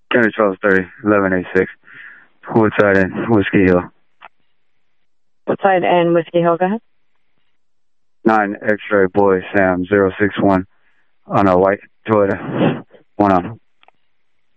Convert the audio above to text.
County 1230, 1186. Woodside and Whiskey Hill. Woodside and Whiskey Hill, go ahead. 9 X-ray boy Sam 061 on a white Toyota. 1 on.